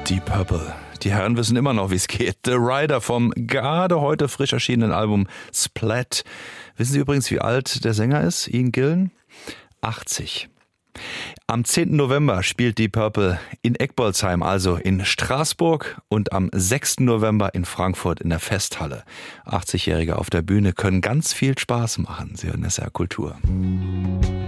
Deep Purple. Die Herren wissen immer noch, wie es geht. The Rider vom gerade heute frisch erschienenen Album Splat. Wissen Sie übrigens, wie alt der Sänger ist? Ian Gillan? 80. Am 10. November spielt Deep Purple in Eckbolzheim, also in Straßburg, und am 6. November in Frankfurt in der Festhalle. 80-Jährige auf der Bühne können ganz viel Spaß machen. Sie hören SR Kultur.